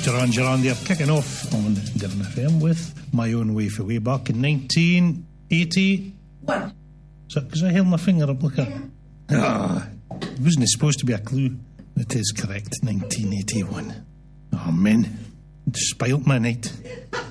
Duran there, kicking off on Durham FM with My Own Way for way back in 1981. So, because I held my finger up, look at it wasn't supposed to be a clue. It is correct, 1981. Oh, men, it spoilt my night.